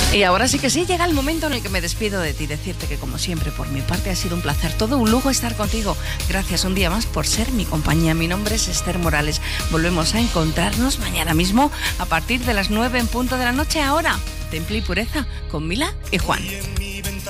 Y ahora sí que sí, llega el momento en el que me despido de ti, decirte que como siempre por mi parte ha sido un placer, todo un lujo estar contigo. Gracias un día más por ser mi compañía. Mi nombre es Esther Morales. Volvemos a encontrarnos mañana mismo a partir de las 9 en punto de la noche. Ahora, Temple y Pureza con Mila y Juan.